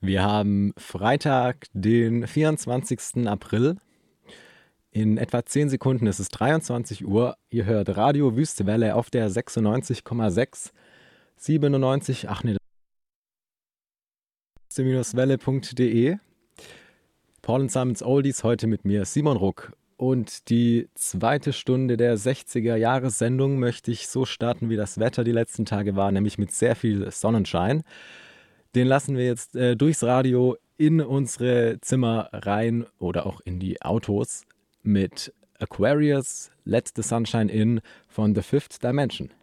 Wir haben Freitag, den 24. April. In etwa 10 Sekunden ist es 23 Uhr. Ihr hört Radio Wüstewelle auf der 96,6, 97, welle.de. Paul and Simons Oldies, heute mit mir Simon Ruck. Und die zweite Stunde der 60er-Jahres-Sendung möchte ich so starten, wie das Wetter die letzten Tage war, nämlich mit sehr viel Sonnenschein. Den lassen wir jetzt durchs Radio in unsere Zimmer rein oder auch in die Autos mit Aquarius, Let the Sunshine In von The Fifth Dimension.